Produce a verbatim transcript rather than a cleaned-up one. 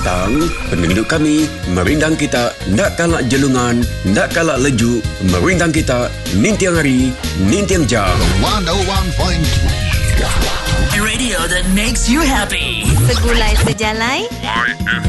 datang, penduduk kami merindang kita ndak kalak jelungan, ndak kalak leju, merindang kita nintiang hari, nintiang jam. one oh one point three Radio that makes you happy. Segulai sejalai